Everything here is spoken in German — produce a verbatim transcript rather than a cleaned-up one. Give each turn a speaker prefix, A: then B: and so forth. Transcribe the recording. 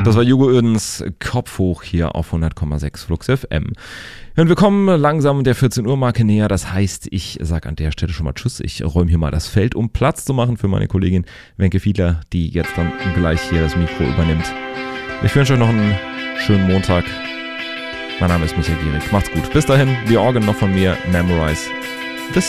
A: Das war Hugo Oedens Kopf hoch hier auf hundert Komma sechs Flux F M. Und wir kommen langsam der vierzehn Uhr Marke näher. Das heißt, ich sage an der Stelle schon mal Tschüss. Ich räume hier mal das Feld, um Platz zu machen für meine Kollegin Wenke Fiedler, die jetzt dann gleich hier das Mikro übernimmt. Ich wünsche euch noch einen schönen Montag. Mein Name ist Michael Gierig. Macht's gut. Bis dahin, die Orgel noch von mir. Memorize